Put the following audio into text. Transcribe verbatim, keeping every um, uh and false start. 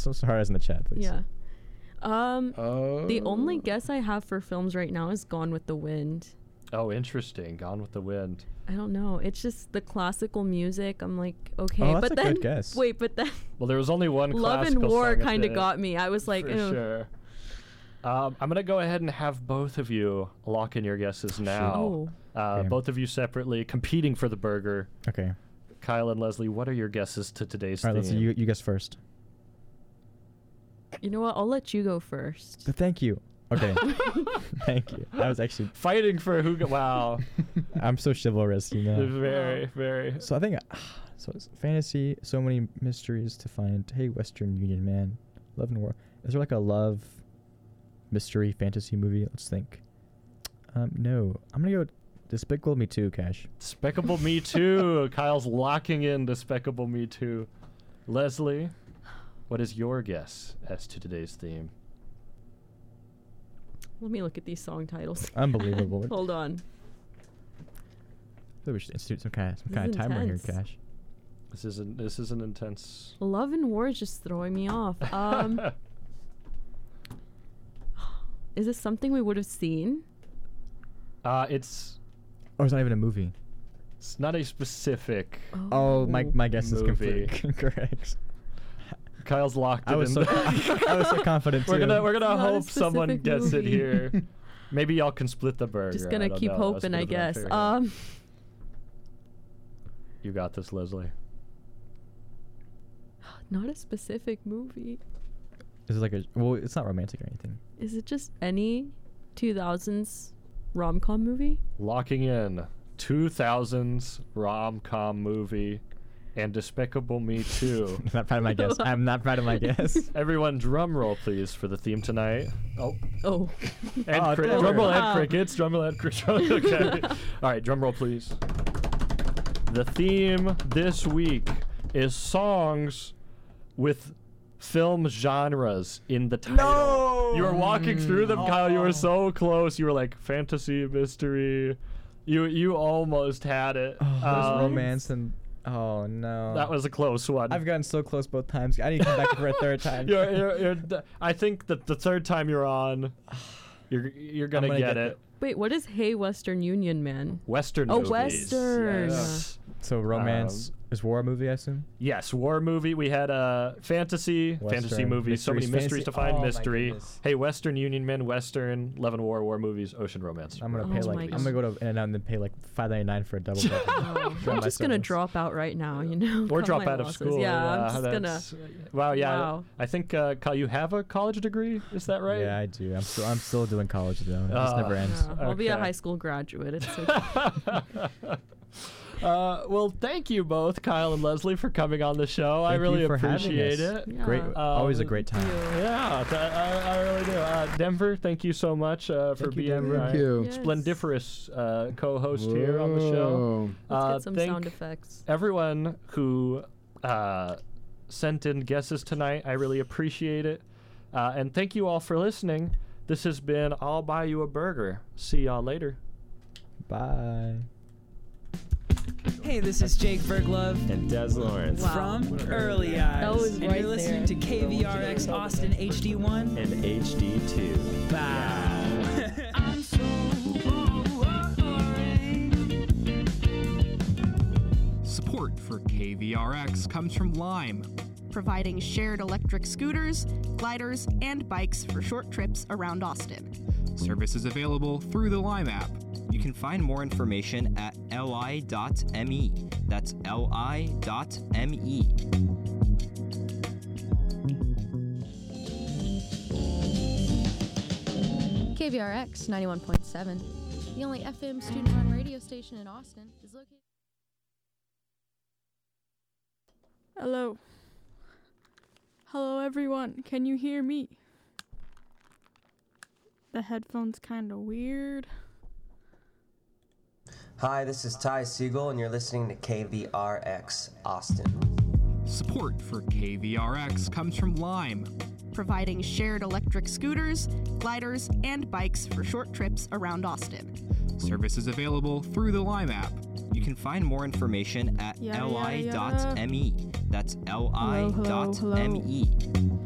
so stars in the chat, please. Yeah. Um, Oh. the only guess I have for films right now is Gone with the Wind. Oh, interesting. Gone with the Wind. I don't know. It's just the classical music. I'm like, okay, Oh, that's but a then good guess. wait, but then Well, there was only one Love and classical War song at kind of the- got me. I was like, for ew. sure. Um, I'm gonna go ahead and have both of you lock in your guesses now. Oh. Uh, Okay. Both of you separately, competing for the burger. Okay. Kyle and Leslie, what are your guesses to today's All right, theme? let's you, you guess first. You know what? I'll let you go first. But thank you. Okay. Thank you. I was actually. Fighting for who? Go- wow. I'm so chivalrous, you know. Very, very. So I think, so it's fantasy, so many mysteries to find. Hey, Western Union man, Love and War. Is there like a love, mystery, fantasy movie? Let's think. Um, no, I'm gonna go Despicable Me Too, Cash. Despicable Me Too. Kyle's locking in Despicable Me Too. Leslie, what is your guess as to today's theme? Let me look at these song titles. Unbelievable. Hold on. I feel we should institute some kind of some This kind is of timer here, intense. Cash. This is an this is an intense. Love and War is just throwing me off. Um, is this something we would have seen? uh, it's Oh, it's not even a movie. it's not a specific. Oh, my my guess is Movie. completely correct. Kyle's locked it I was in. so I was so confident too. We're gonna we're gonna It's not a hope someone specific gets it movie. here. Maybe y'all can split the burger. Just I gonna don't keep know. That's hoping, a I bit of an guess. unfair guess. Um, You got this, Leslie. not a specific movie. Is it like a well? It's not romantic or anything. Is it just any two thousands rom-com movie? Locking in two thousands rom-com movie and Despicable Me Too. I'm not proud of my guess. I'm not proud of my guess. Everyone, drum roll, please, for the theme tonight. Oh, Oh. and Oh, cri- damn. drum roll and Wow. crickets. Drum roll and crickets. Okay. All right, drum roll, please. The theme this week is songs with film genres in the title. No! You were walking through them, Kyle. You Oh. were so close. You were like fantasy, mystery. You you almost had it. Oh, there's Um, romance and oh no. That was a close one. I've gotten so close both times. I need to come back for a third time. You're, you're, you're, d- I think that the third time you're on, you're you're gonna, gonna get, get it. Wait, what is Hey Western Union Man? Western Oh, movies. Western. Yes. So romance is war a movie, I assume. Yes, war movie. We had a uh, fantasy, fantasy Western. movies. So many Mysteries, mysteries to fantasy- find. oh my mystery. goodness. Hey, Western Union Men, Western, Love and War, war movies, ocean romance. I'm gonna Oh pay my like gosh. I'm gonna go to In and Out and then pay like five ninety nine for a double. burger. Oh, Drop I'm my just gonna service. drop out right now, you know? Or cut drop my out of losses. school. Yeah, I'm just gonna. that's- Wow, yeah. Wow. I think uh, Kyle, you have a college degree. Is that right? Yeah, I do. I'm still I'm still doing college though. It just Ah. never ends. Yeah, I'll be a Okay. high school graduate. It's okay. uh, well, thank you both, Kyle and Leslie, for coming on the show. I Thank really you for having appreciate us. it. Yeah. Great, always a Um, great time. Yeah, th- I, I really do. Uh, Denver, thank you so much uh, for Thank you, being Denver. uh, Thank you. Yes. splendiferous uh, co-host here on the show. Whoa. Let's Uh, get some thank sound effects. everyone who uh, sent in guesses tonight. I really appreciate it. Uh, and thank you all for listening. This has been I'll Buy You a Burger. See y'all later. Bye. Hey, this is Jake Berglove And Des Lawrence. Wow. from Early Eyes. That was and right you're listening there. to K V R X Austin H D one. And H D two. Wow. I'm so Support for K V R X comes from Lime. providing shared electric scooters, gliders, and bikes for short trips around Austin. Service is available through the Lime app. You can find more information at li dot me. That's li dot me. K V R X ninety-one point seven, the only F M student-run radio station in Austin, is located. Hello. Hello, everyone. Can you hear me? The headphone's kind of weird. Hi, this is Ty Siegel, and you're listening to K V R X Austin. Support for K V R X comes from Lime. Providing shared electric scooters, gliders, and bikes for short trips around Austin. Service is available through the Lime app. You can find more information at Yada, li yada, dot yada. me. That's li Hello, hello, dot hello. me.